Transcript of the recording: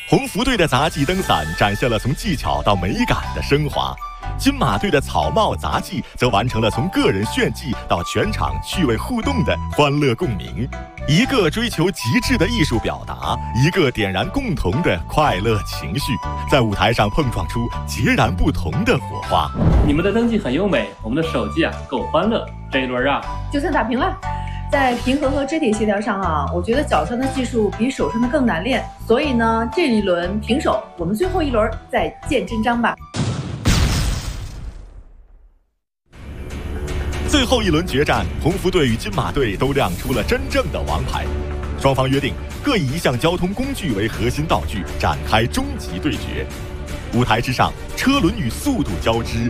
鸿福队的杂技灯伞展现了从技巧到美感的升华，金马队的草帽杂技则完成了从个人炫技到全场趣味互动的欢乐共鸣。一个追求极致的艺术表达，一个点燃共同的快乐情绪，在舞台上碰撞出截然不同的火花。 你们的登记很优美，我们的手技够欢乐。这一轮就算打平了。在平衡和肢体协调上我觉得脚上的技术比手上的更难练，所以呢，这一轮平手，我们最后一轮再见真章吧。 最后一轮决战，鸿福队与金马队都亮出了真正的王牌。双方约定各以一项交通工具为核心道具，展开终极对决。舞台之上，车轮与速度交织，